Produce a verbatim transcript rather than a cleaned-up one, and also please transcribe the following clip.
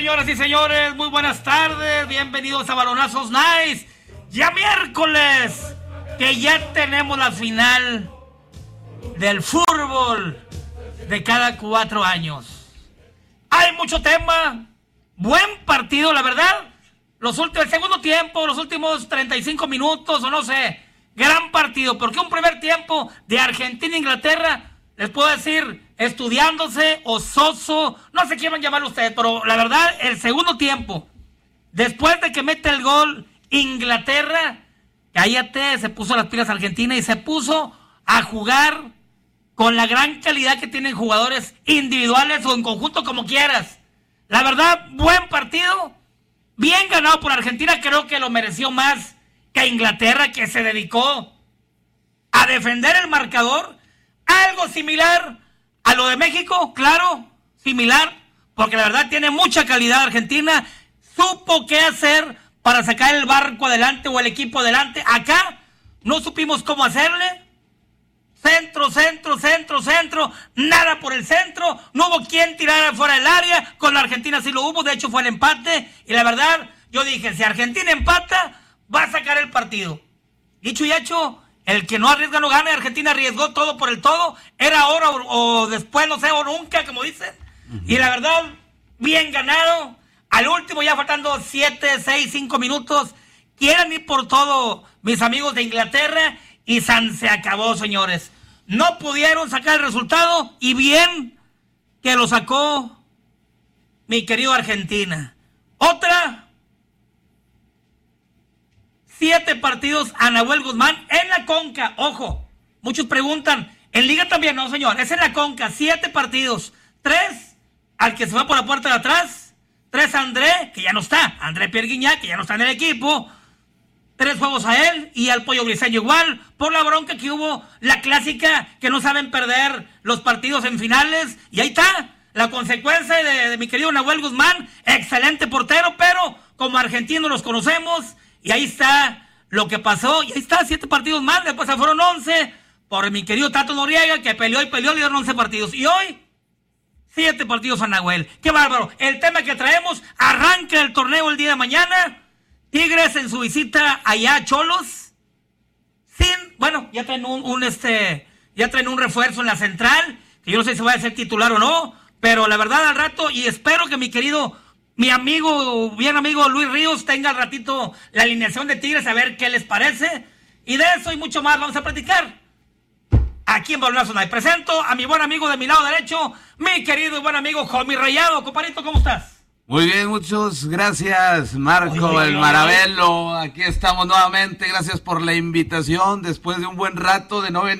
señoras y señores, muy buenas tardes, bienvenidos a Balonazos Nice. Ya miércoles, que ya tenemos la final del fútbol de cada cuatro años. Hay mucho tema, buen partido, la verdad. Los últimos, el segundo tiempo, los últimos treinta y cinco minutos, o no sé, gran partido, porque un primer tiempo de Argentina-Inglaterra, les puedo decir, estudiándose o soso, no sé quién van a llamarlo ustedes, pero la verdad, el segundo tiempo, después de que mete el gol Inglaterra, cállate, se puso las pilas Argentina y se puso a jugar con la gran calidad que tienen jugadores individuales o en conjunto, como quieras. La verdad, buen partido, bien ganado por Argentina, creo que lo mereció más que Inglaterra, que se dedicó a defender el marcador. Algo similar a lo de México, claro, similar, porque la verdad tiene mucha calidad Argentina, supo qué hacer para sacar el barco adelante o el equipo adelante. Acá no supimos cómo hacerle, centro, centro, centro, centro, nada por el centro, no hubo quien tirara fuera del área, con la Argentina sí lo hubo, de hecho fue el empate, y la verdad, yo dije, si Argentina empata, va a sacar el partido. Dicho y hecho, el que no arriesga no gana. Argentina arriesgó todo por el todo. Era ahora o, o después, no sé, o nunca, como dicen. Uh-huh. Y la verdad, bien ganado. Al último, ya faltando siete, seis, cinco minutos, quieren ir por todo mis amigos de Inglaterra y san se acabó, señores. No pudieron sacar el resultado y bien que lo sacó mi querido Argentina. Otra... Siete partidos a Nahuel Guzmán en la Conca. Ojo, muchos preguntan, en Liga también, no señor, es en la Conca, siete partidos. Tres al que se va por la puerta de atrás. Tres a André, que ya no está. André Pierre Guignac, que ya no está en el equipo. Tres juegos a él y al Pollo Briseño igual. Por la bronca que hubo, la clásica, que no saben perder los partidos en finales. Y ahí está, la consecuencia de, de mi querido Nahuel Guzmán. Excelente portero, pero como argentinos los conocemos. Y ahí está lo que pasó, y ahí está, siete partidos más, después se fueron once, por mi querido Tato Noriega, que peleó y peleó, le dieron once partidos, y hoy, siete partidos a Nahuel. ¡Qué bárbaro! El tema que traemos, arranca el torneo el día de mañana, Tigres en su visita allá a Cholos, sin, bueno, ya traen un, un este, ya traen un refuerzo en la central, que yo no sé si va a ser titular o no, pero la verdad al rato, y espero que mi querido... Mi amigo, bien amigo Luis Ríos, tenga al ratito la alineación de Tigres, a ver qué les parece. Y de eso y mucho más vamos a platicar aquí en Balonazos Night. Presento a mi buen amigo de mi lado derecho, mi querido y buen amigo Jomi Rayado. Compadrito, ¿cómo estás? Muy bien, muchas gracias, Marco, oye, el Maravelo. Aquí estamos nuevamente, gracias por la invitación, después de un buen rato de no venir.